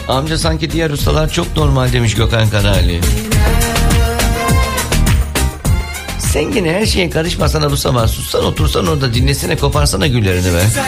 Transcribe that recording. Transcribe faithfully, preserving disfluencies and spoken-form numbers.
Amca sanki diğer ustalar çok normal demiş Gökhan Kanali. Sen yine her şeye karışmasana bu sabah. Sussan otursan orada dinlesene, koparsana güllerini be.